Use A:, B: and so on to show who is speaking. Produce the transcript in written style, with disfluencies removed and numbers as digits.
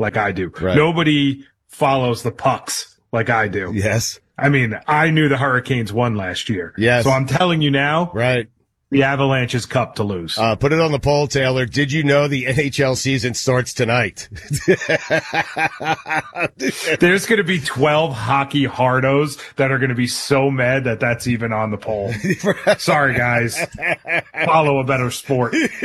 A: like I do.
B: Right.
A: Nobody follows the pucks like I do.
B: Yes.
A: I mean, I knew the Hurricanes won last year.
B: Yes.
A: So I'm telling you now,
B: Right.
A: the Avalanche's cup to lose.
B: Put it on the poll, Taylor. Did you know the NHL season starts tonight?
A: There's going to be 12 hockey hardos that are going to be so mad that that's even on the poll. Sorry, guys. Follow a better sport.